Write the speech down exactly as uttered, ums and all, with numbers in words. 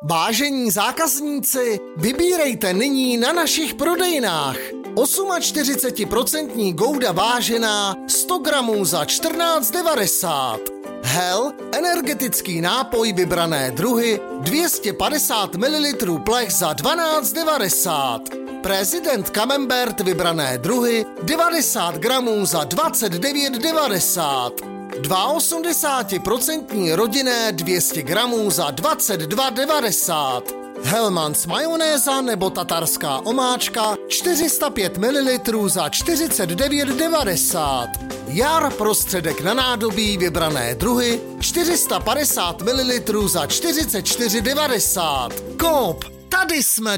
Vážení zákazníci, vybírejte nyní na našich prodejnách. čtyřicet osm procent Gouda vážená sto gramů za čtrnáct devadesát. Hel, energetický nápoj vybrané druhy, dvě stě padesát mililitrů plech za dvanáct devadesát. Prezident Camembert vybrané druhy, devadesát gramů za dvacet devět devadesát. osmdesát dva procent rodinné dvě stě gramů za dvacet dva devadesát. Hellmann's majonéza nebo tatarská omáčka čtyři sta pět mililitrů za čtyřicet devět devadesát. Jar prostředek na nádobí vybrané druhy čtyři sta padesát mililitrů za čtyřicet čtyři devadesát. Coop, tady jsme.